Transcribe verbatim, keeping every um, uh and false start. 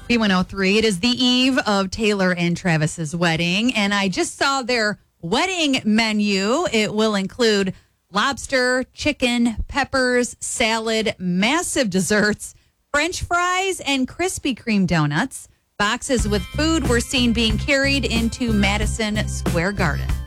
B one oh three. It is the eve of Taylor and Travis's wedding, and I just saw their wedding menu. It will include lobster, chicken, peppers, salad, massive desserts, French fries, and Krispy Kreme donuts. Boxes with food were seen being carried into Madison Square Garden.